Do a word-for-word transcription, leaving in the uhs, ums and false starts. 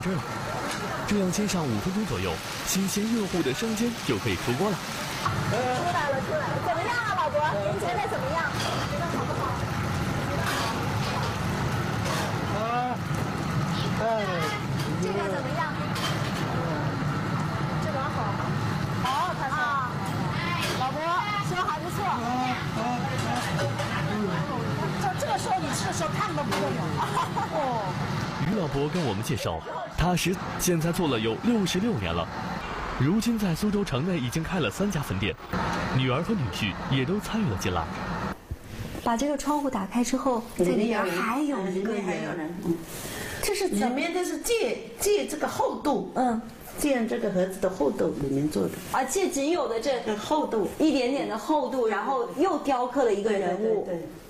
这儿了，这样煎上五分钟左右，新鲜热乎的生煎就可以出锅了。 出来了，出来了，怎么样啊，老伯？您觉得怎么样？觉得好不好？ 啊，哎， 这个怎么样？这个好，好，他说，老伯说还不错。这这个时候你吃的时候看都不会有。哦。 于老伯跟我们介绍，他是现在做了有六十六年了，如今在苏州城内已经开了三家分店，女儿和女婿也都参与了进来。 把这个窗户打开之后，这里边还有一个人， 嗯， 这是里面的是借借这个厚度，嗯，借这个盒子的厚度里面做的啊，借仅有的这厚度一点点的厚度，然后又雕刻了一个人物。 对。